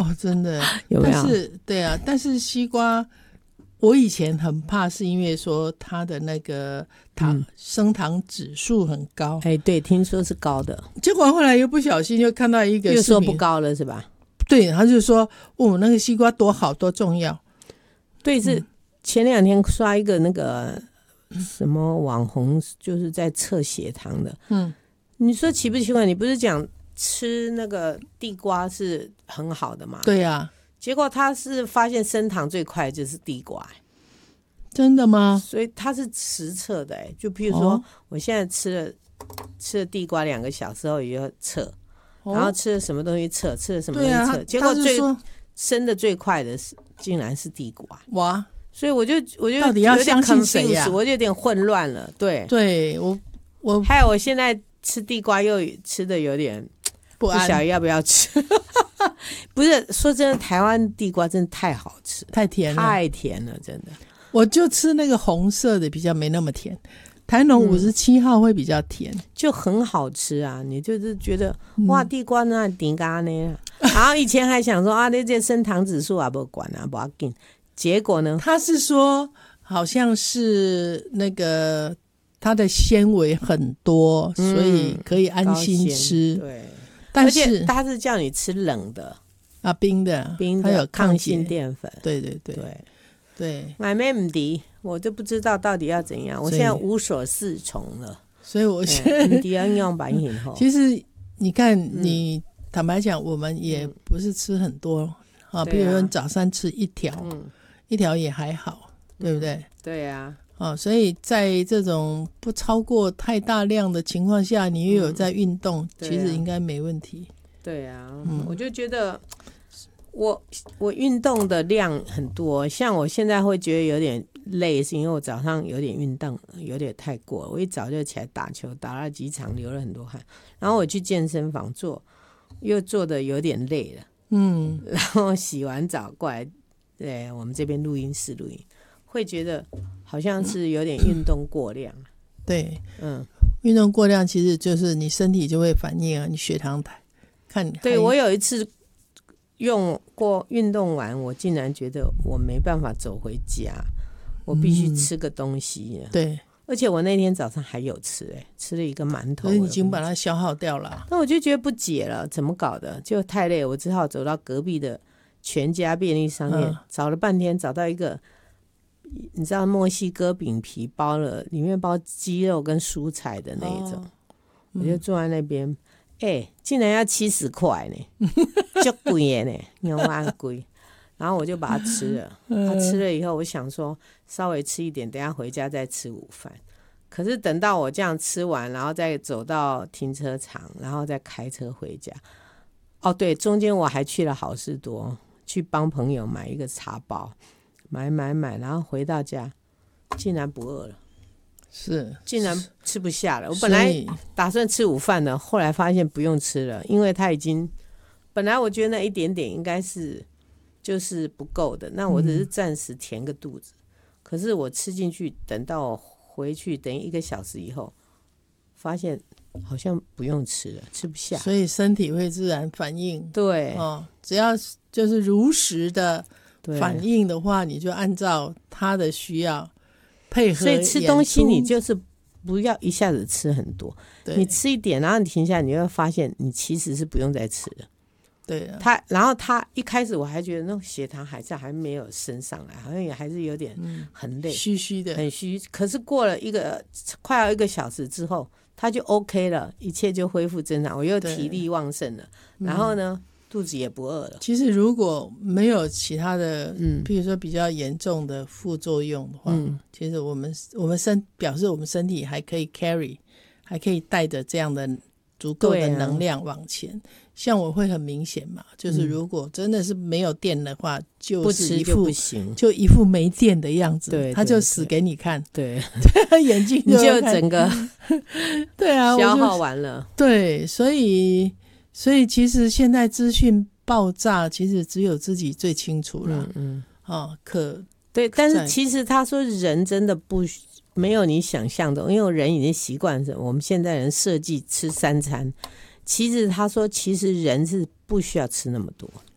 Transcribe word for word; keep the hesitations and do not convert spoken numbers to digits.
哦，真的有没有？ 但是对啊，但是西瓜我以前很怕，是因为说它的那个糖、嗯、升糖指数很高。 哎，对，听说是高的， 结果后来又不小心又看到一个又说不高了是吧？ 对，他就说哦，那个西瓜多好多重要。 对，是前两天刷一个那个什么网红，就是在测血糖的。嗯，你说奇不奇怪？你不是讲吃那个地瓜是很好的吗？ 对啊， 结果他是发现升糖最快就是地瓜。 真的吗？ 所以它是实测的，哎，就譬如说、哦、我现在吃了吃了地瓜两个小时后也要测、哦、然后吃了什么东西测吃了什么东西测、啊、结果最升的最快的是竟然是地瓜。 哇， 所以我就我就到底要相信谁呀、啊？ 我就有点混乱了。对对，我我还有我现在吃地瓜又吃的有点不安， 不晓得要不要吃。不是，说真的，台湾地瓜真的太好吃， 太甜了， 太甜了，真的。 我就吃那个红色的，比较没那么甜。台农五十七号会比较甜、嗯， 就很好吃啊！你就是觉得、嗯、哇，地瓜那顶嘎呢？然后以前还想说啊，那这升糖指数啊，不管啊，不要紧。结果呢？ 他是说好像是那个它的纤维很多、嗯，所以可以安心吃。 对， 但是而且它是叫你吃冷的啊，冰的， 冰的， 它有抗性淀粉。 对对对对。 对， 买妹唔敌，我就不知道到底要怎样。我现在无所适从了， 所以我现在敌要用白饮后。 其实你看，你、嗯、坦白讲，我们也不是吃很多、嗯、啊，比如说早上吃一条、嗯，一条也还好，对不对？嗯、 对呀、 啊，啊，所以在这种不超过太大量的情况下，你又有在运动、嗯，其实应该没问题。 对呀、啊嗯，我就觉得。我我运动的量很多，像我现在会觉得有点累，是因为我早上有点运动，有点太过了。我一早就起来打球，打了几场，流了很多汗。然后我去健身房做，又做的有点累了，嗯，然后洗完澡过来，对我们这边录音室录音，会觉得好像是有点运动过量。 对，嗯，运动过量其实就是你身体就会反应啊，你血糖抬，看。 对，我有一次。用过运动完，我竟然觉得我没办法走回家，我必须吃个东西、嗯。 对， 而且我那天早上还有吃、欸，吃了一个馒头， 已经把它消耗掉了。 那我就觉得不解了，怎么搞的？就太累，我只好走到隔壁的全家便利商店、嗯，找了半天，找到一个，你知道墨西哥饼皮包了，里面包鸡肉跟蔬菜的那一种，哦嗯、我就坐在那边。哎、欸，竟然要七十块呢，就贵呢，牛蛙贵。然后我就把它吃了，它吃了以后，我想说稍微吃一点，等一下回家再吃午饭。可是等到我这样吃完，然后再走到停车场，然后再开车回家。哦，对，中间我还去了好事多，去帮朋友买一个茶包，买买买，然后回到家，竟然不饿了。 是， 竟然吃不下了。我本来打算吃午饭的，后来发现不用吃了，因为它已经，本来我觉得那一点点应该是就是不够的，那我只是暂时填个肚子。嗯、可是我吃进去，等到我回去，等一个小时以后，发现好像不用吃了，吃不下。 所以身体会自然反应。 对， 哦，只要就是如实的反应的话，你就按照它的需要。配合， 所以吃东西你就是不要一下子吃很多，你吃一点，然后你停下来，你会发现你其实是不用再吃了。 对啊， 他然后他一开始我还觉得那种血糖还是还没有升上来，好像也还是有点很累， 嗯、虚虚的， 很虚。可是过了一个快要一个小时之后，他就 OK 了，一切就恢复正常，我又体力旺盛了。然后呢？嗯肚子也不饿了。其实如果没有其他的，嗯，譬如说比较严重的副作用的话，嗯，其实我们我们身表示我们身体还可以 carry， 还可以带着这样的足够的能量往前。啊、像我会很明显嘛，就是如果真的是没有电的话，嗯、就是一副就不行， 就一副没电的样子， 对， 他就死给你看， 对， 对眼睛就你就整个对啊消耗完了， 对，所以。所以其实现在资讯爆炸，其实只有自己最清楚了。嗯嗯，哦，可对，但是其实他说人真的不没有你想象的，因为人已经习惯着我们现在人设计吃三餐。其实他说，其实人是不需要吃那么多。